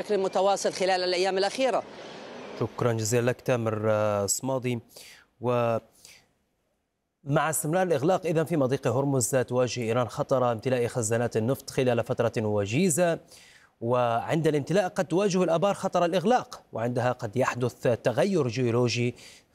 بشكل متواصل خلال الأيام الأخيرة. شكرا جزيلا لك تامر صمادي. ومع استمرار الإغلاق إذن في مضيق هرمز تواجه إيران خطر امتلاء خزانات النفط خلال فترة وجيزة، وعند الامتلاء قد تواجه الآبار خطر الإغلاق، وعندها قد يحدث تغير جيولوجي